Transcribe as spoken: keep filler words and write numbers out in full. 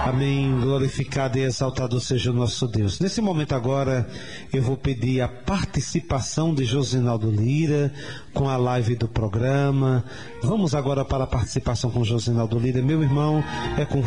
Amém. Glorificado e exaltado seja o nosso Deus. Nesse momento agora, eu vou pedir a participação de Josinaldo Lira com a live do programa. Vamos agora para a participação com Josinaldo Lira. Meu irmão, é com